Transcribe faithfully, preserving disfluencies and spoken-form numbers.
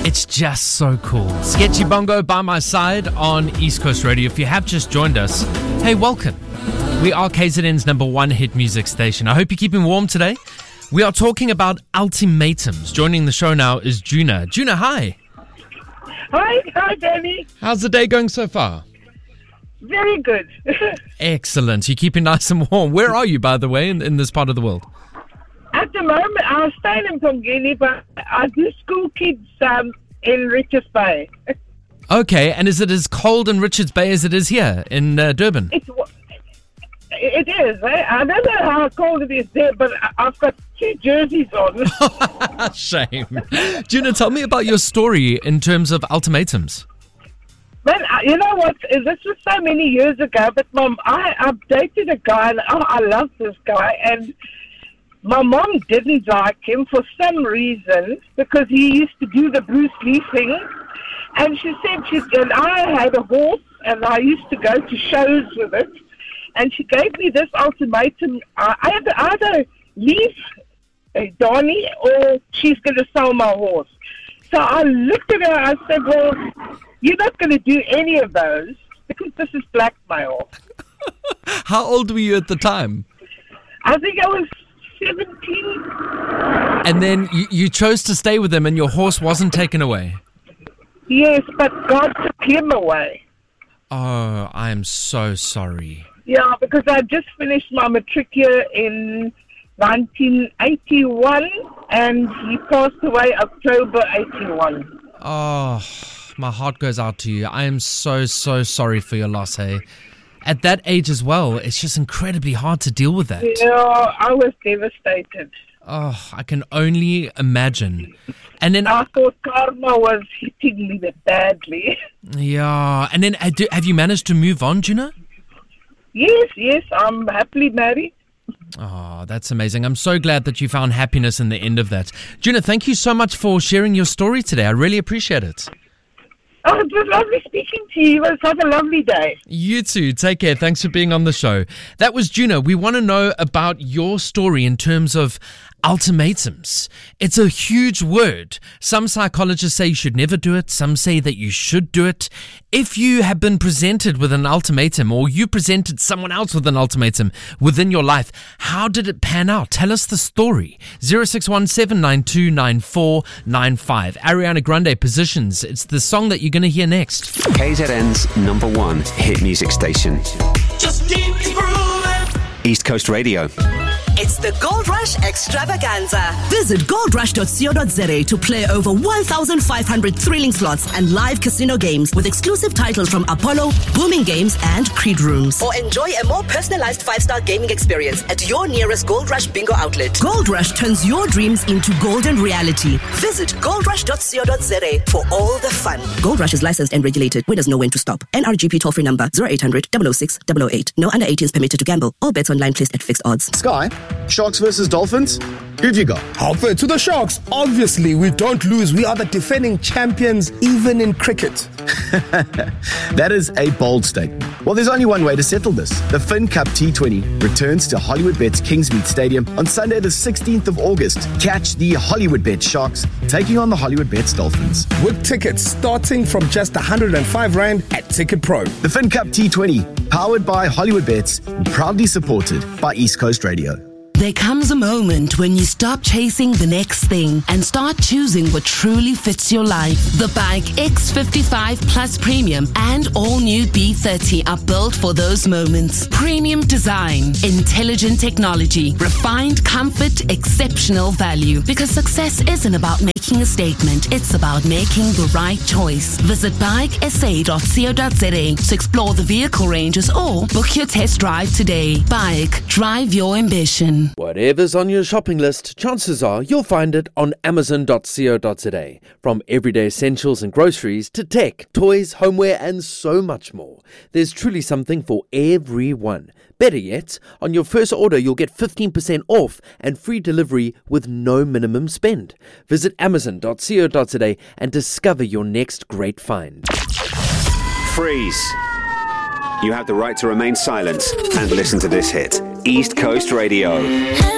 It's just so cool. Sketchy Bongo by my side on East Coast Radio. If you have just joined us, hey, welcome. We are K Z N's number one hit music station. I hope you're keeping warm today. We are talking about ultimatums. Joining the show now is Juna. Juna, hi. Hi, hi, Danny. How's the day going so far? Very good. Excellent. You're keeping nice and warm. Where are you, by the way, in, in this part of the world? At the moment, I'm staying in Pongini, but I do school kids um, in Richards Bay. Okay, and is it as cold in Richards Bay as it is here in uh, Durban? It's, it is. Eh? I don't know how cold it is there, but I've got two jerseys on. Shame. Juna, tell me about your story in terms of ultimatums. Man, you know what? This was so many years ago, but Mom, I, I dated a guy, and oh, I love this guy, and my mom didn't like him for some reason because he used to do the Bruce Lee thing. And she said, she, and I had a horse and I used to go to shows with it. And she gave me this ultimatum. I had to either leave uh, Donnie or she's going to sell my horse. So I looked at her and I said, well, you're not going to do any of those because this is blackmail. How old were you at the time? I think I was seventeen. And then you, you chose to stay with him and your horse wasn't taken away? Yes, but God took him away. Oh, I am so sorry. Yeah, because I just finished my matric year in nineteen eighty-one and he passed away October eighty-one. Oh, my heart goes out to you. I am so, so sorry for your loss, hey? At that age as well, it's just incredibly hard to deal with that. Yeah, I was devastated. Oh, I can only imagine. And then I thought karma was hitting me badly. Yeah, and then uh, do, have you managed to move on, Juna? Yes, yes, I'm happily married. Oh, that's amazing. I'm so glad that you found happiness in the end of that. Juna, thank you so much for sharing your story today. I really appreciate it. Oh, it was lovely speaking to you. It was have a lovely day. You too. Take care. Thanks for being on the show. That was Juna. We want to know about your story in terms of ultimatums. It's a huge word. Some psychologists say you should never do it. Some say that you should do it. If you have been presented with an ultimatum or you presented someone else with an ultimatum within your life, how did it pan out? Tell us the story. zero six one seven nine two nine four nine five. Ariana Grande, Positions. It's the song that you're going to hear next. K Z N's number one hit music station. Just keep grooving. East Coast Radio. It's the Gold Rush Extravaganza. Visit gold rush dot co dot za to play over one thousand five hundred thrilling slots and live casino games with exclusive titles from Apollo, Booming Games, and Creed Rooms. Or enjoy a more personalized five-star gaming experience at your nearest Gold Rush bingo outlet. Gold Rush turns your dreams into golden reality. Visit gold rush dot co dot za for all the fun. Gold Rush is licensed and regulated. Winners know when to stop. N R G P toll-free number zero eight hundred, double oh six, double oh eight. No under eighteens permitted to gamble. All bets online placed at fixed odds. Sky, Sharks versus Dolphins? Who've you got? Halfway to the Sharks. Obviously, we don't lose. We are the defending champions, even in cricket. That is a bold statement. Well, there's only one way to settle this. The Fin Cup T twenty returns to Hollywoodbets Kingsmead Stadium on Sunday the sixteenth of August. Catch the Hollywoodbets Sharks taking on the Hollywoodbets Dolphins. With tickets starting from just one hundred five rand at Ticket Pro. The Fin Cup T twenty, powered by Hollywoodbets, and proudly supported by East Coast Radio. There comes a moment when you stop chasing the next thing and start choosing what truly fits your life. The Bike X fifty-five Plus Premium and all new B thirty are built for those moments. Premium design, intelligent technology, refined comfort, exceptional value. Because success isn't about making a statement, it's about making the right choice. Visit bike s a dot co dot za to explore the vehicle ranges or book your test drive today. Bike, drive your ambition. Whatever's on your shopping list, chances are you'll find it on amazon dot co dot za. From everyday essentials and groceries to tech, toys, homeware and so much more. There's truly something for everyone. Better yet, on your first order you'll get fifteen percent off and free delivery with no minimum spend. Visit amazon dot co dot za and discover your next great find. Freeze. You have the right to remain silent and listen to this hit. East Coast Radio.